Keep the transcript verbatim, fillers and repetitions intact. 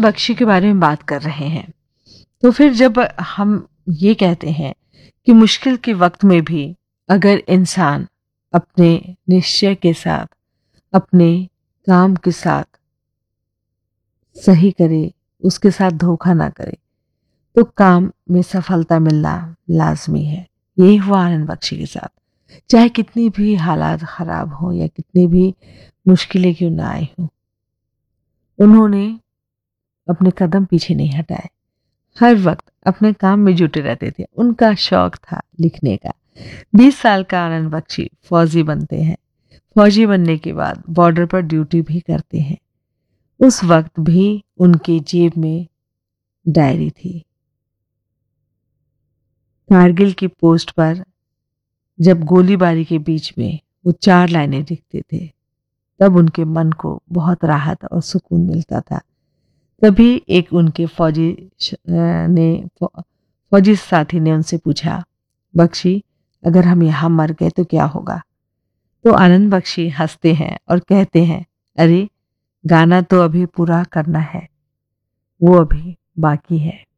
आनंद बख्शी के बारे में बात कर रहे हैं, तो फिर जब हम ये कहते हैं कि मुश्किल के वक्त में भी अगर इंसान अपने निश्चय के साथ, अपने काम के साथ सही करे, उसके साथ धोखा ना करे, तो काम में सफलता मिलना लाजमी है। यही हुआ आनंद बख्शी के साथ। चाहे कितनी भी हालात खराब हो या कितनी भी मुश्किलें क्यों ना आई हों, उन्होंने अपने कदम पीछे नहीं हटाए। हर वक्त अपने काम में जुटे रहते थे। उनका शौक था लिखने का। बीस साल का आनंद बख्शी फौजी बनते हैं। फौजी बनने के बाद बॉर्डर पर ड्यूटी भी करते हैं। उस वक्त भी उनकी जेब में डायरी थी। कारगिल की पोस्ट पर जब गोलीबारी के बीच में वो चार लाइनें लिखते थे, तब उनके मन को बहुत राहत और सुकून मिलता था। तभी एक उनके फौजी ने फौजी साथी ने उनसे पूछा, बख्शी, अगर हम यहाँ मर गए तो क्या होगा? तो आनंद बख्शी हंसते हैं और कहते हैं, अरे गाना तो अभी पूरा करना है, वो अभी बाकी है।